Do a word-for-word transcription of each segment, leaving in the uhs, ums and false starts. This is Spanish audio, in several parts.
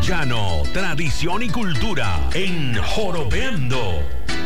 llano, tradición y cultura en Jorobeando.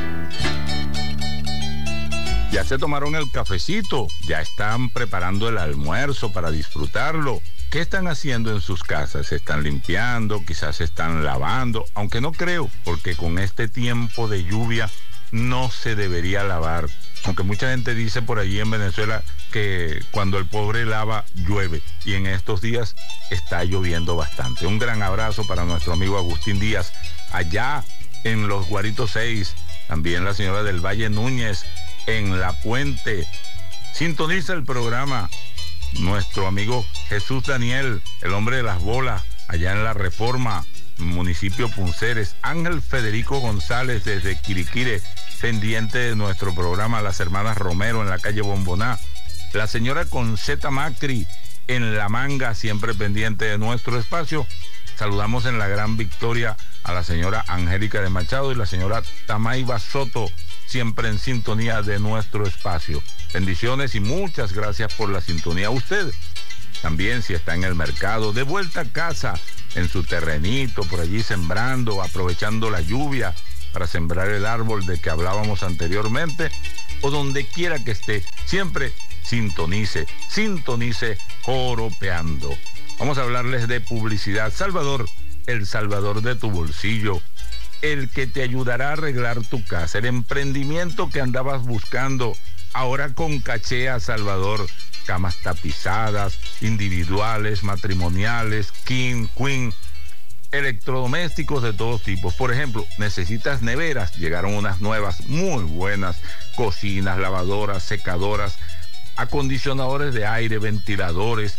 Ya se tomaron el cafecito, ya están preparando el almuerzo para disfrutarlo. ¿Qué están haciendo en sus casas? ¿Se están limpiando? Quizás se están lavando, aunque no creo, porque con este tiempo de lluvia no se debería lavar. Aunque mucha gente dice por allí en Venezuela que cuando el pobre lava, llueve. Y en estos días está lloviendo bastante. Un gran abrazo para nuestro amigo Agustín Díaz, allá en Los Guaritos seis. También la señora del Valle Núñez, en La Puente. Sintoniza el programa nuestro amigo Jesús Daniel, el hombre de las bolas, allá en La Reforma, municipio Punceres. Ángel Federico González desde Quiriquire, pendiente de nuestro programa. Las hermanas Romero en la calle Bomboná. La señora Conceta Macri en La Manga, siempre pendiente de nuestro espacio. Saludamos en la Gran Victoria a la señora Angélica de Machado y la señora Tamayba Soto, siempre en sintonía de nuestro espacio. Bendiciones y muchas gracias por la sintonía a usted. También si está en el mercado, de vuelta a casa, en su terrenito, por allí sembrando, aprovechando la lluvia para sembrar el árbol de que hablábamos anteriormente, o donde quiera que esté, siempre sintonice, sintonice Joropeando. Vamos a hablarles de publicidad. Salvador, el salvador de tu bolsillo, el que te ayudará a arreglar tu casa, el emprendimiento que andabas buscando, ahora con caché a Salvador. Camas tapizadas, individuales, matrimoniales, king, queen, electrodomésticos de todos tipos. Por ejemplo, necesitas neveras, llegaron unas nuevas muy buenas, cocinas, lavadoras, secadoras, acondicionadores de aire, ventiladores,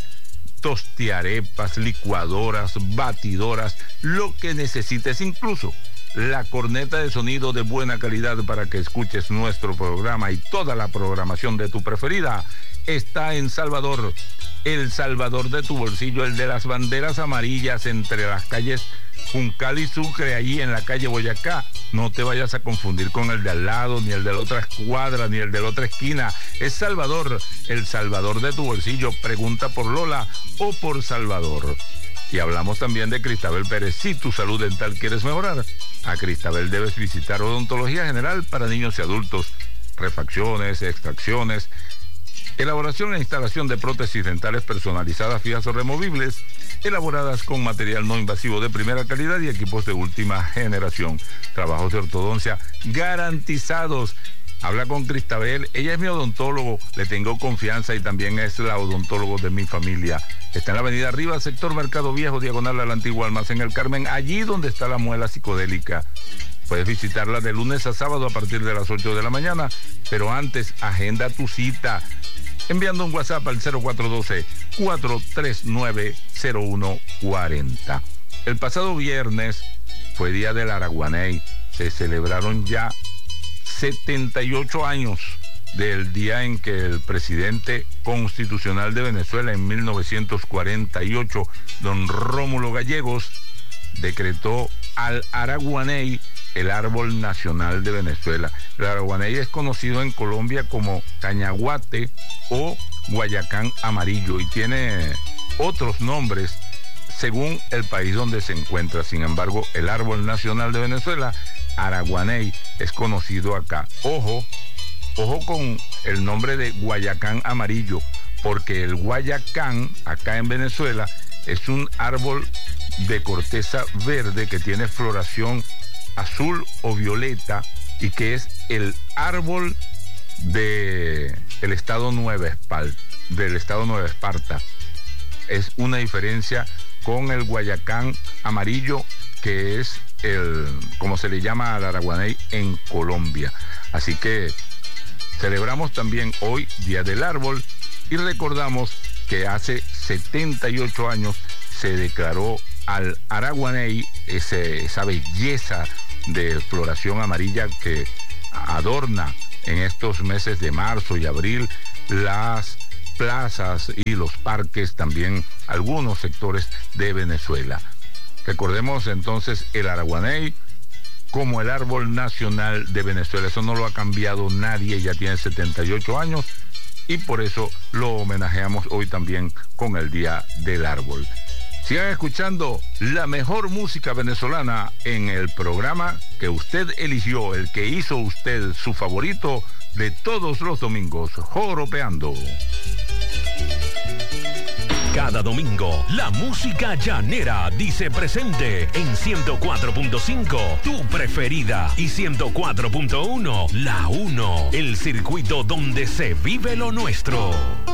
tostiarepas, licuadoras, batidoras, lo que necesites, incluso la corneta de sonido de buena calidad para que escuches nuestro programa y toda la programación de tu preferida está en Salvador, el salvador de tu bolsillo, el de las banderas amarillas entre las calles Juncal y Sucre, allí en la calle Boyacá. No te vayas a confundir con el de al lado, ni el de la otra escuadra, ni el de la otra esquina. Es Salvador, el salvador de tu bolsillo. Pregunta por Lola o por Salvador. Y hablamos también de Cristabel Pérez. Si tu salud dental quieres mejorar, a Cristabel debes visitar Odontología General para niños y adultos. Refacciones, extracciones, elaboración e instalación de prótesis dentales personalizadas, fijas o removibles, elaboradas con material no invasivo de primera calidad y equipos de última generación. Trabajos de ortodoncia garantizados. Habla con Cristabel, ella es mi odontólogo, le tengo confianza y también es la odontólogo de mi familia. Está en la avenida Arriba, sector Mercado Viejo, diagonal al antiguo Almacén El Carmen, allí donde está la muela psicodélica. Puedes visitarla de lunes a sábado a partir de las ocho de la mañana, pero antes agenda tu cita enviando un WhatsApp al cero cuatro uno dos, cuatro tres nueve, cero uno cuatro cero. El pasado viernes fue Día del Araguaney. Se celebraron ya setenta y ocho años del día en que el presidente constitucional de Venezuela en mil novecientos cuarenta y ocho, don Rómulo Gallegos, decretó al araguaney el árbol nacional de Venezuela. El araguaney es conocido en Colombia como cañaguate o guayacán amarillo y tiene otros nombres según el país donde se encuentra. Sin embargo, el árbol nacional de Venezuela, araguaney, es conocido acá. Ojo, ojo con el nombre de guayacán amarillo, porque el guayacán acá en Venezuela es un árbol de corteza verde que tiene floración azul o violeta y que es el árbol de el estado Nueva Esparta, del estado Nueva Esparta. Es una diferencia con el guayacán amarillo, que es el, como se le llama al araguaney en Colombia. Así que celebramos también hoy Día del Árbol y recordamos que hace setenta y ocho años se declaró al araguaney ese, esa belleza de floración amarilla que adorna en estos meses de marzo y abril las plazas y los parques, también algunos sectores de Venezuela. Recordemos entonces el araguaney como el árbol nacional de Venezuela. Eso no lo ha cambiado nadie, ya tiene setenta y ocho años y por eso lo homenajeamos hoy también con el Día del Árbol. Sigan escuchando la mejor música venezolana en el programa que usted eligió, el que hizo usted su favorito de todos los domingos, Joropeando. Cada domingo, la música llanera dice presente en ciento cuatro punto cinco, tu preferida, y ciento cuatro punto uno, la uno, el circuito donde se vive lo nuestro.